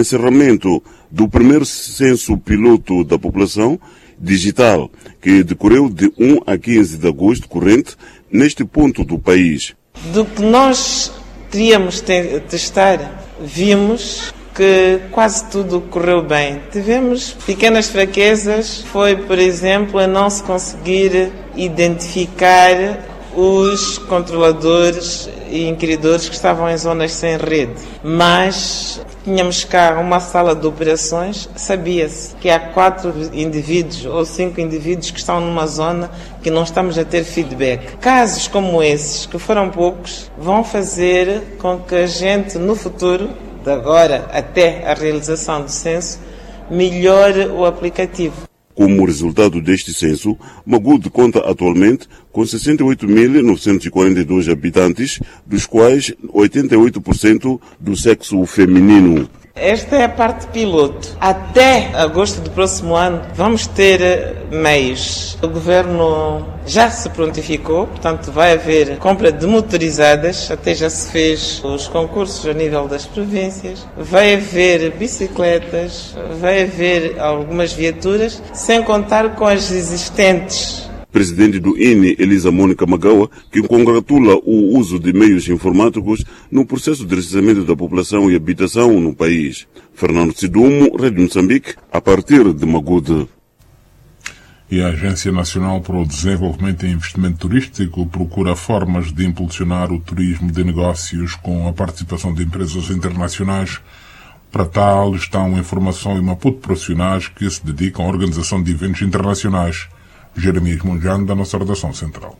encerramento do primeiro censo piloto da população digital, que decorreu de 1 a 15 de agosto corrente neste ponto do país. Do que nós queríamos testar, vimos que quase tudo correu bem. Tivemos pequenas fraquezas, foi, por exemplo, a não se conseguir identificar os controladores e inquiridores que estavam em zonas sem rede. Mas tínhamos cá uma sala de operações, sabia-se que há 4 indivíduos ou 5 indivíduos que estão numa zona que não estamos a ter feedback. Casos como esses, que foram poucos, vão fazer com que a gente, no futuro, de agora até a realização do censo, melhore o aplicativo. Como resultado deste censo, Magude conta atualmente com 68.942 habitantes, dos quais 88% do sexo feminino. Esta é a parte piloto. Até agosto do próximo ano vamos ter meios. O governo já se prontificou, portanto vai haver compra de motorizadas, até já se fez os concursos a nível das províncias. Vai haver bicicletas, vai haver algumas viaturas, sem contar com as existentes. Presidente do INE, Elisa Mônica Magawa, que congratula o uso de meios informáticos no processo de recenseamento da população e habitação no país. Fernando Sidumo, Rede Moçambique, a partir de Magude. E a Agência Nacional para o Desenvolvimento e Investimento Turístico procura formas de impulsionar o turismo de negócios com a participação de empresas internacionais. Para tal, estão em formação em Maputo profissionais que se dedicam à organização de eventos internacionais. Jeremias Munjang, da nossa redação central.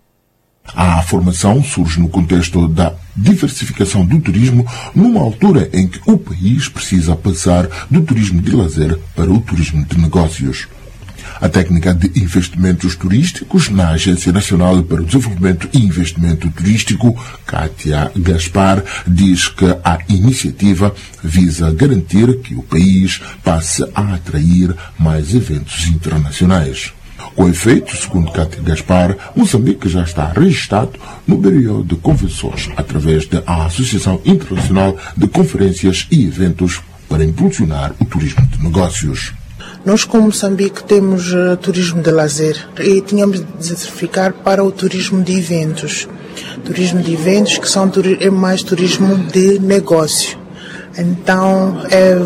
A formação surge no contexto da diversificação do turismo, numa altura em que o país precisa passar do turismo de lazer para o turismo de negócios. A técnica de investimentos turísticos na Agência Nacional para o Desenvolvimento e Investimento Turístico, Kátia Gaspar, diz que a iniciativa visa garantir que o país passe a atrair mais eventos internacionais. Com efeito, segundo Kátia Gaspar, Moçambique já está registrado no Bureau de Convenções, através da Associação Internacional de Conferências e Eventos, para impulsionar o turismo de negócios. Nós, como Moçambique, temos turismo de lazer e tínhamos de diversificar para o turismo de eventos. Turismo de eventos que é mais turismo de negócio. Então,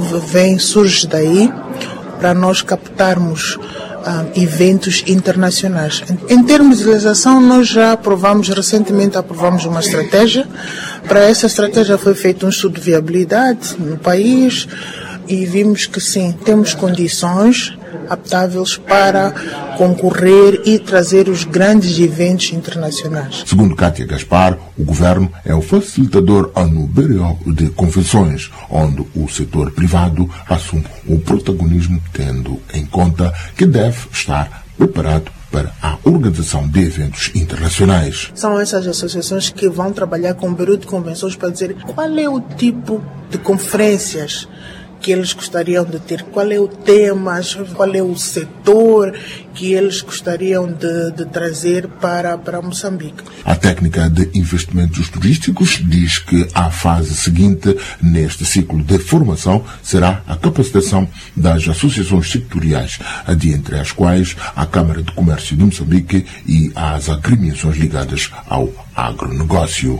surge daí para nós captarmos eventos internacionais. Em termos de legislação, nós já recentemente aprovamos uma estratégia. Para essa estratégia foi feito um estudo de viabilidade no país e vimos que sim, temos condições aptáveis para concorrer e trazer os grandes eventos internacionais. Segundo Kátia Gaspar, o governo é o facilitador no Bureau de Convenções, onde o setor privado assume o protagonismo, tendo em conta que deve estar preparado para a organização de eventos internacionais. São essas associações que vão trabalhar com o Bureau de Convenções para dizer qual é o tipo de conferências que eles gostariam de ter, qual é o tema, qual é o setor que eles gostariam de trazer para Moçambique. A técnica de investimentos turísticos diz que a fase seguinte neste ciclo de formação será a capacitação das associações sectoriais, dentre as quais a Câmara de Comércio de Moçambique e as agremiações ligadas ao agronegócio.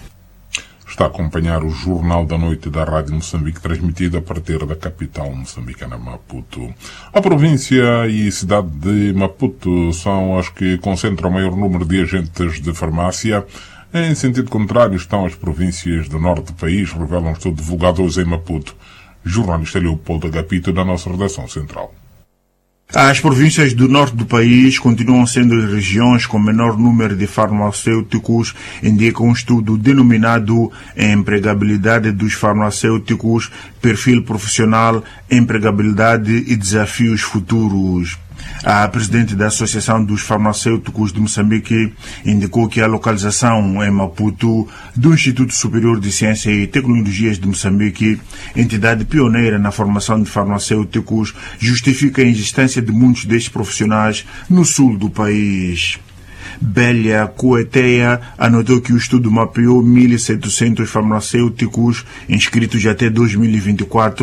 Está a acompanhar o Jornal da Noite da Rádio Moçambique, transmitido a partir da capital moçambicana, Maputo. A província e cidade de Maputo são as que concentram o maior número de agentes de farmácia. Em sentido contrário estão as províncias do norte do país, revelam um estudo divulgado hoje em Maputo. Jornalista Leopoldo Agapito, da nossa redação central. As províncias do norte do país continuam sendo as regiões com menor número de farmacêuticos, indica um estudo denominado Empregabilidade dos Farmacêuticos, Perfil Profissional, Empregabilidade e Desafios Futuros. A presidente da Associação dos Farmacêuticos de Moçambique indicou que a localização em Maputo do Instituto Superior de Ciência e Tecnologias de Moçambique, entidade pioneira na formação de farmacêuticos, justifica a existência de muitos destes profissionais no sul do país. Bélia Coeteia anotou que o estudo mapeou 1.700 farmacêuticos inscritos até 2024